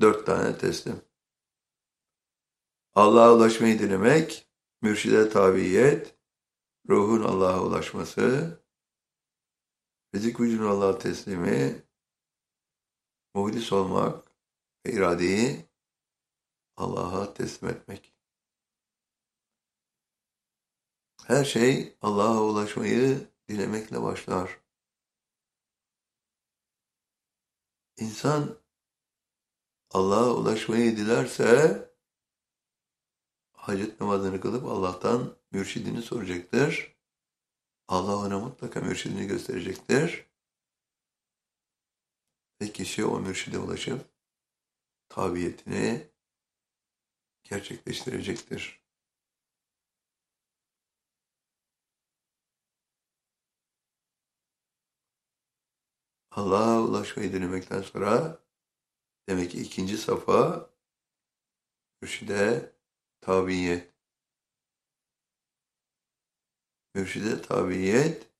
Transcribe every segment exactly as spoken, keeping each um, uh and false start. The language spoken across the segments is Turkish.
Dört tane teslim. Allah'a ulaşmayı dilemek, mürşide tabiyet, ruhun Allah'a ulaşması, fizik vücudun Allah'a teslimi, muhlis olmak ve iradeyi Allah'a teslim etmek. Her şey Allah'a ulaşmayı dilemekle başlar. İnsan Allah'a ulaşmayı dilerse hacet namazını kılıp Allah'tan mürşidini soracaktır. Allah ona mutlaka mürşidini gösterecektir. Ve kişi o mürşide ulaşıp tabiyetini gerçekleştirecektir. Allah'a ulaşmayı dilemekten sonra demek ki ikinci safa mürşide tabiyet. Mürşide tabiyet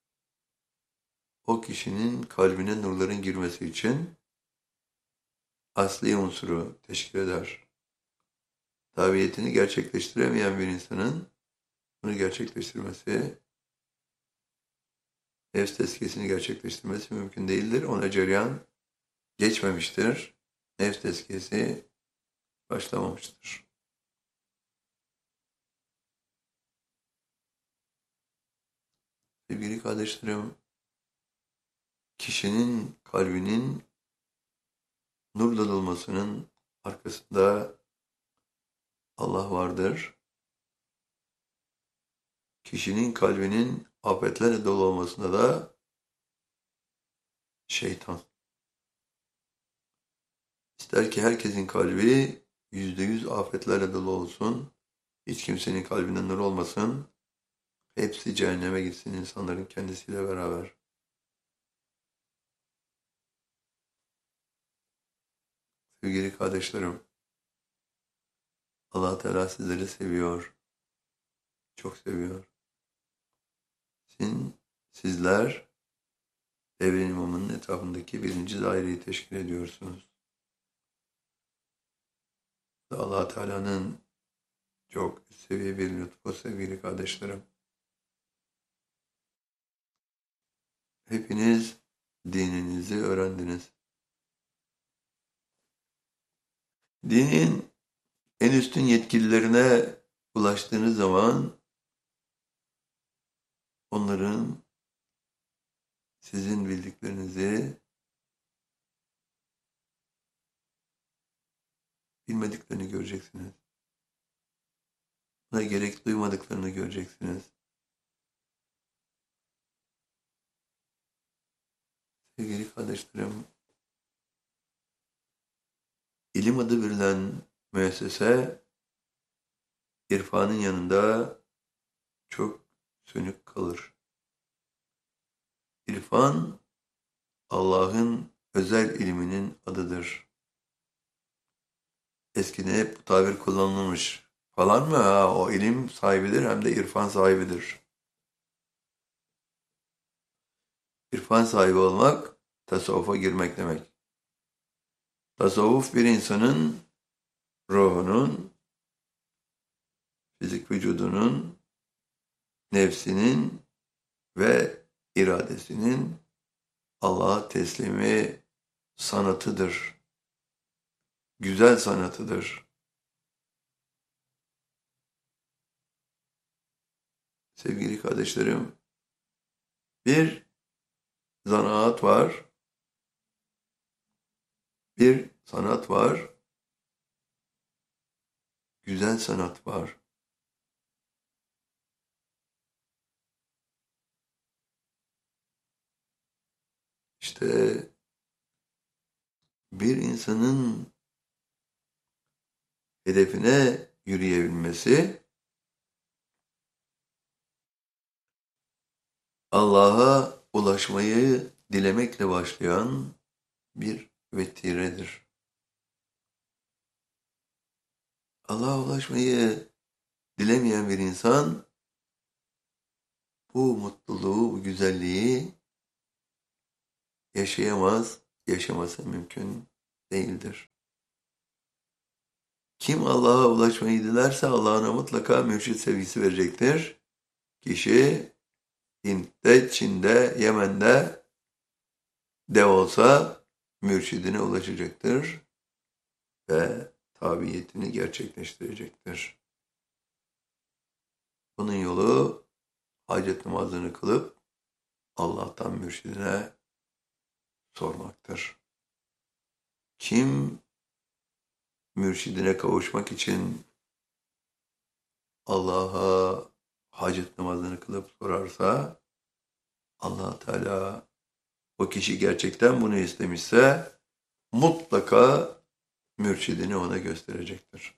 o kişinin kalbine nurların girmesi için asli unsuru teşkil eder. Tabiyetini gerçekleştiremeyen bir insanın bunu gerçekleştirmesi, nefs tezkiyesini gerçekleştirmesi mümkün değildir. Ona cereyan geçmemiştir. Nefs tezkiyesi başlamamıştır. Sevgili kardeşlerim, kişinin kalbinin nurla dolmasının arkasında Allah vardır. Kişinin kalbinin afetlerle dolu olmasında da şeytan. İster ki herkesin kalbi yüzde yüz afetlerle dolu olsun, hiç kimsenin kalbinde nur olmasın, hepsi cehenneme gitsin insanların kendisiyle beraber. Sevgili kardeşlerim, Allah Teala sizleri seviyor, çok seviyor. Sizin, sizler devrin imamının etrafındaki birinci daireyi teşkil ediyorsunuz. Allah Teala'nın çok seviye bir lütfu sevgili kardeşlerim. Hepiniz dininizi öğrendiniz. Dinin en üstün yetkililerine ulaştığınız zaman onların sizin bildiklerinizi bilmediklerini göreceksiniz. Buna gerek duymadıklarını göreceksiniz. Sevgili kardeşlerim, ilim adı verilen müessese irfanın yanında çok sönük kalır. İrfan Allah'ın özel ilminin adıdır. Eskiden hep bu tabir kullanılmış. Falan mı? Ha, o ilim sahibidir hem de irfan sahibidir. İrfan sahibi olmak tasavvufa girmek demek. Tasavvuf bir insanın ruhunun, fizik vücudunun, nefsinin ve iradesinin Allah'a teslimi sanatıdır. Güzel sanatıdır. Sevgili kardeşlerim, bir zanaat var, bir sanat var, güzel sanat var. İşte bir insanın hedefine yürüyebilmesi, Allah'a ulaşmayı dilemekle başlayan bir vetiredir. Allah'a ulaşmayı dilemeyen bir insan bu mutluluğu, bu güzelliği yaşayamaz, yaşaması mümkün değildir. Kim Allah'a ulaşmayı dilerse Allah'ına mutlaka mürşit sevgisi verecektir. Kişi Hint'te, Çin'de, Yemen'de de olsa mürşidine ulaşacaktır ve tabiyetini gerçekleştirecektir. Bunun yolu hacet namazını kılıp Allah'tan mürşidine sormaktır. Kim mürşidine kavuşmak için Allah'a hacet namazını kılıp sorarsa Allah Teala o kişi gerçekten bunu istemişse mutlaka mürşidini ona gösterecektir.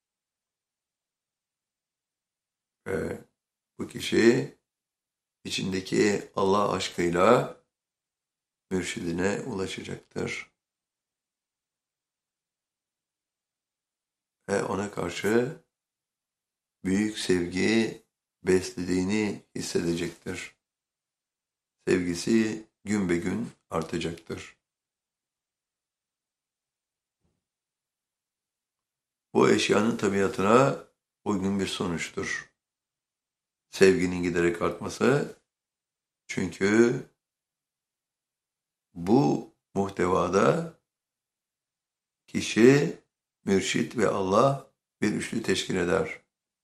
Ve bu kişi içindeki Allah aşkıyla mürşidine ulaşacaktır. Ve ona karşı büyük sevgi beslediğini hissedecektir. Sevgisi gün be gün artacaktır. Bu eşyanın tabiatına uygun bir sonuçtur. Sevginin giderek artması, çünkü bu muhtevada kişi, mürşit ve Allah bir üçlü teşkil eder.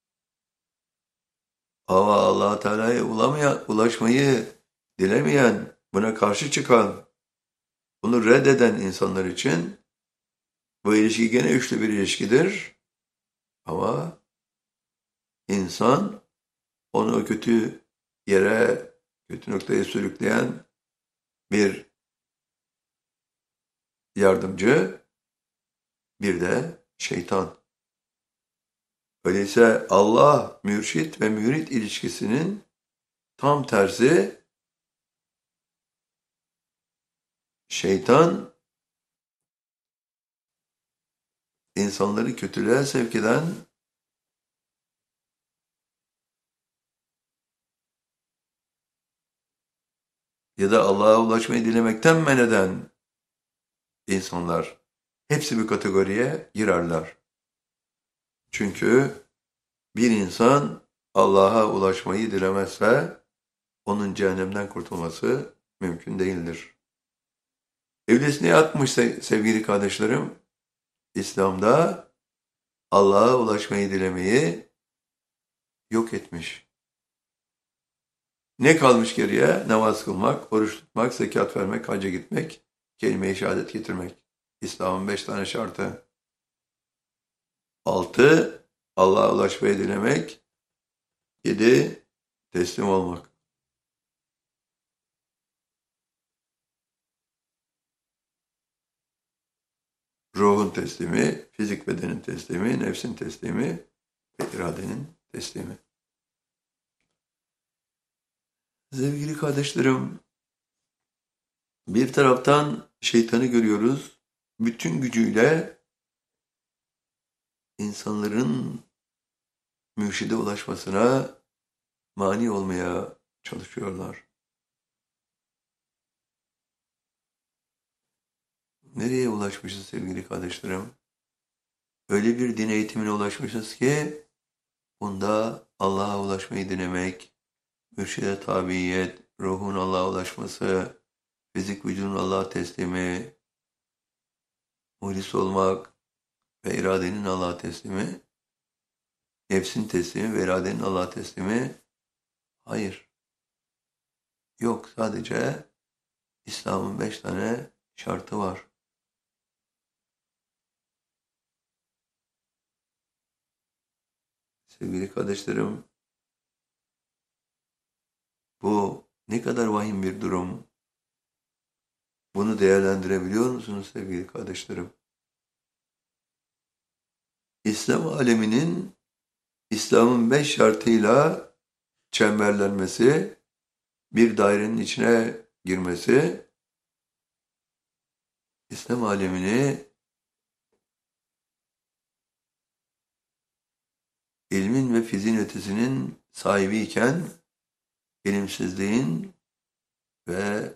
Ama Allah Teala'ya ulaşmayı dilemeyen, buna karşı çıkan, bunu reddeden insanlar için bu ilişki gene üçlü bir ilişkidir. Ama insan onu kötü yere, kötü noktaya sürükleyen bir yardımcı, bir de şeytan. Öyleyse Allah, mürşit ve mürit ilişkisinin tam tersi, şeytan insanları kötülüğe sevk eden ya da Allah'a ulaşmayı dilemekten men eden insanlar hepsi bir kategoriye girerler. Çünkü bir insan Allah'a ulaşmayı dilemezse onun cehennemden kurtulması mümkün değildir. İblis ne yapmış sevgili kardeşlerim? İslam'da Allah'a ulaşmayı dilemeyi yok etmiş. Ne kalmış geriye? Namaz kılmak, oruç tutmak, zekat vermek, hacca gitmek, kelime-i şehadet getirmek. İslam'ın beş tane şartı. Altı, Allah'a ulaşmayı dilemek. Yedi, teslim olmak. Ruhun teslimi, fizik bedenin teslimi, nefsin teslimi ve iradenin teslimi. Sevgili kardeşlerim, bir taraftan şeytanı görüyoruz, bütün gücüyle insanların mürşide ulaşmasına mani olmaya çalışıyorlar. Nereye ulaşmışız sevgili kardeşlerim? Öyle bir din eğitimine ulaşmışız ki bunda Allah'a ulaşmayı dilemek, mürşide tabiyet, ruhun Allah'a ulaşması, fizik vücudun Allah'a teslimi, muhlis olmak ve iradenin Allah'a teslimi, nefsin teslimi ve iradenin Allah'a teslimi, hayır. Yok, sadece İslam'ın beş tane şartı var. Sevgili kardeşlerim, bu ne kadar vahim bir durum. Bunu değerlendirebiliyor musunuz sevgili kardeşlerim? İslam aleminin İslam'ın beş şartıyla çemberlenmesi, bir dairenin içine girmesi, İslam alemini ilmin ve fiziğin ötesinin sahibiyken, ilimsizliğin ve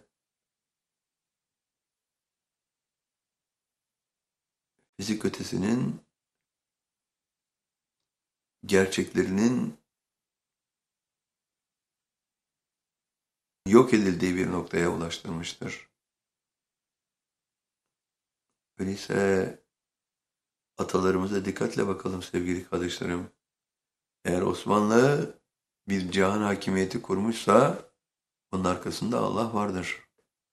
fizik ötesinin gerçeklerinin yok edildiği bir noktaya ulaştırmıştır. Öyleyse atalarımıza dikkatle bakalım sevgili kardeşlerim. Eğer Osmanlı bir cihan hakimiyeti kurmuşsa onun arkasında Allah vardır.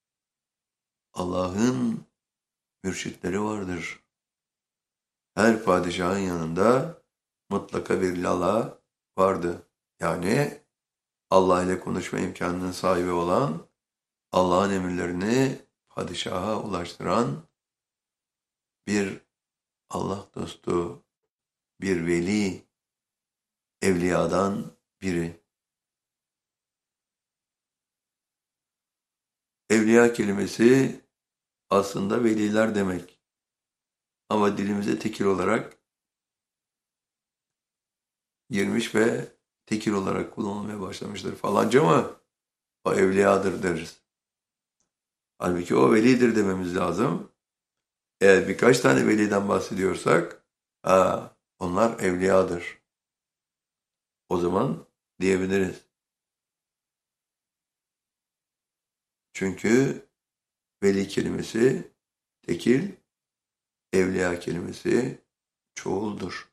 Allah'ın mürşitleri vardır. Her padişahın yanında mutlaka bir lala vardı. Yani Allah ile konuşma imkanının sahibi olan, Allah'ın emirlerini padişaha ulaştıran bir Allah dostu, bir veli, evliyadan biri. Evliya kelimesi aslında veliler demek. Ama dilimize tekil olarak girmiş ve tekil olarak kullanılmaya başlamıştır. Falanca mı? O evliyadır deriz. Halbuki o velidir dememiz lazım. Eğer birkaç tane veliden bahsediyorsak, ha, onlar evliyadır. O zaman diyebiliriz. Çünkü veli kelimesi tekil, evliya kelimesi çoğuldur.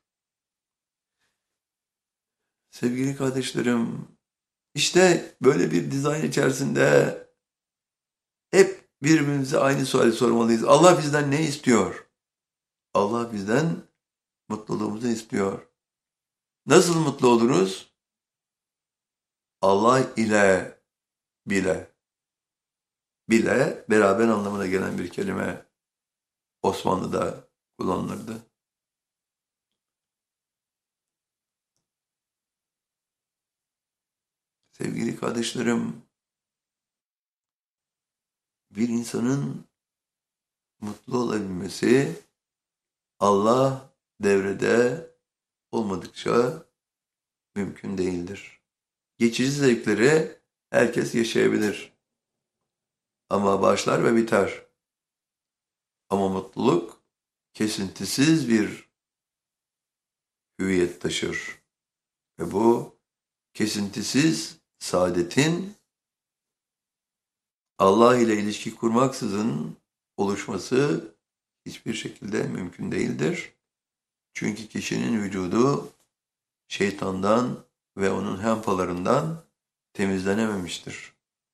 Sevgili kardeşlerim, işte böyle bir dizayn içerisinde hep birbirimize aynı suali sormalıyız. Allah bizden ne istiyor? Allah bizden mutluluğumuzu istiyor. Nasıl mutlu oluruz? Allah ile bile. Bile beraber anlamına gelen bir kelime Osmanlı'da kullanılırdı. Sevgili kardeşlerim, bir insanın mutlu olabilmesi Allah devrede olmadıkça mümkün değildir. Geçici zevkleri herkes yaşayabilir. Ama başlar ve biter. Ama mutluluk kesintisiz bir hüviyet taşır. Ve bu kesintisiz saadetin Allah ile ilişki kurmaksızın oluşması hiçbir şekilde mümkün değildir. Çünkü kişinin vücudu şeytandan ve onun hempalarından temizlenememiştir.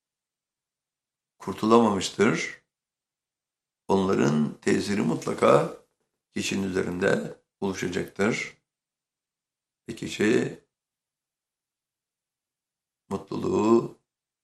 Kurtulamamıştır. Onların tesiri mutlaka kişinin üzerinde oluşacaktır. Ve kişi mutluluğu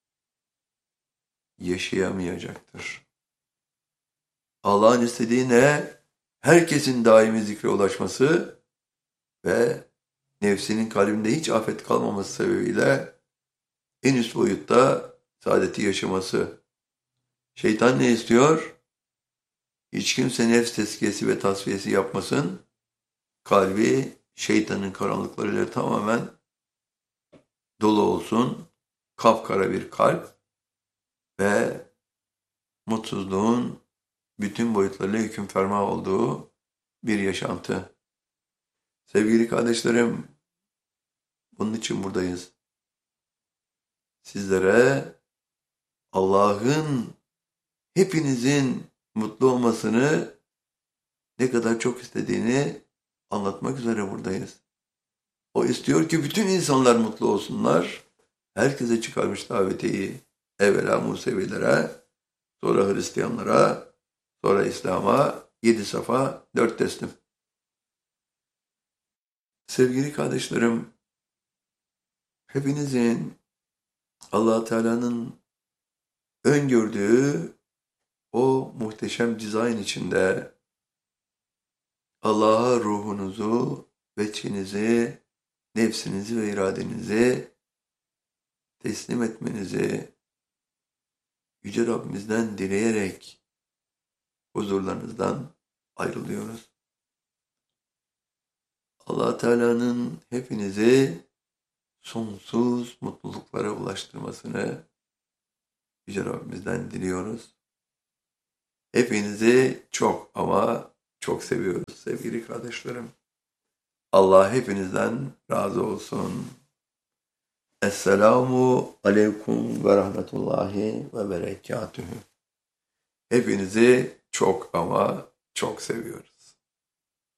yaşayamayacaktır. Allah'ın istediği ne? Herkesin daimi zikre ulaşması ve nefsinin kalbinde hiç afet kalmaması sebebiyle en üst boyutta saadeti yaşaması. Şeytan ne istiyor? Hiç kimse nefs tezkiyesi ve tasfiyesi yapmasın. Kalbi şeytanın karanlıklarıyla tamamen dolu olsun. Kapkara bir kalp ve mutsuzluğun bütün boyutlarıyla hüküm ferma olduğu bir yaşantı. Sevgili kardeşlerim, bunun için buradayız. Sizlere Allah'ın hepinizin mutlu olmasını ne kadar çok istediğini anlatmak üzere buradayız. O istiyor ki bütün insanlar mutlu olsunlar. Herkese çıkarmış davetiyi. Evvela Musevilere, sonra Hristiyanlara, sonra İslam'a, yedi safa, dört teslim. Sevgili kardeşlerim, hepinizin Allah Teala'nın öngördüğü o muhteşem dizayn içinde Allah'a ruhunuzu, veçhinizi, nefsinizi ve iradenizi teslim etmenizi Yüce Rabbimizden dileyerek huzurlarınızdan ayrılıyoruz. Allah Teala'nın hepinizi sonsuz mutluluklara ulaştırmasını Yüce Rabbimizden diliyoruz. Hepinizi çok ama çok seviyoruz sevgili kardeşlerim. Allah hepinizden razı olsun. Esselamu aleyküm ve rahmetullahi ve berekatühü. Hepinizi çok ama çok seviyoruz.